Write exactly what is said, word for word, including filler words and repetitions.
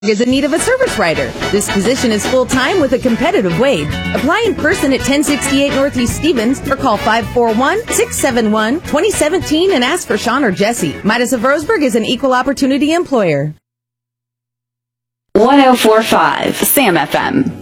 is in need of a service writer. This position is full-time with a competitive wage. Apply in person at ten sixty-eight Northeast Stevens or call five four one, six seven one, two zero one seven and ask for Sean or Jesse. Midas of Roseburg is an equal opportunity employer. one oh four point five Sam F M.